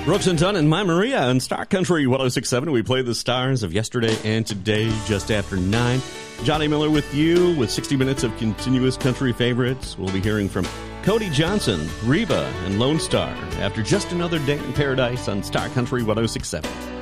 Brooks and Dunn and My Maria on Star Country 106.7. We play the stars of yesterday and today just after 9. Johnny Miller with you with 60 minutes of continuous country favorites. We'll be hearing from Cody Johnson, Reba, and Lone Star after just another day in paradise on Star Country 106.7.